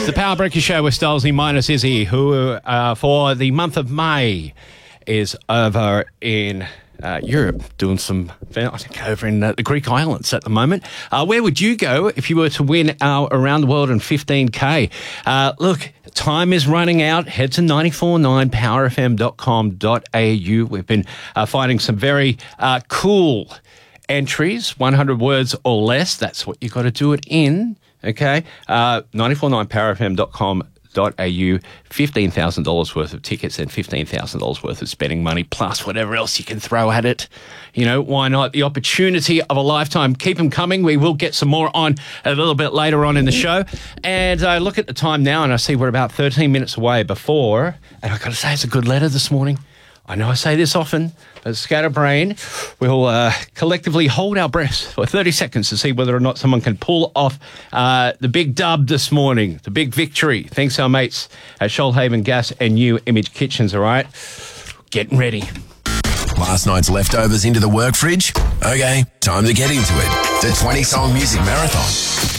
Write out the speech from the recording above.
The Power Breaker Show with Stolzy minus Izzy, who for the month of May is over in Europe doing some, I think, over in the Greek islands at the moment. Where would you go if you were to win our Around the World in 15K? Look, time is running out. Head to 949powerfm.com.au. We've been finding some very cool entries, 100 words or less. That's what you got to do it in. Okay, 949powerfm.com.au, $15,000 worth of tickets and $15,000 worth of spending money, plus whatever else you can throw at it. You know, why not? The opportunity of a lifetime. Keep them coming. We will get some more on a little bit later on in the show. And I look at the time now and I see we're about 13 minutes away before, and I've got to say it's a good letter this morning. I know I say this often, but Scatterbrain will collectively hold our breath for 30 seconds to see whether or not someone can pull off the big dub this morning, the big victory. Thanks to our mates at Shoalhaven Gas and New Image Kitchens, all right? Getting ready. Last night's leftovers into the work fridge? Okay, time to get into it. The 20-song music marathon.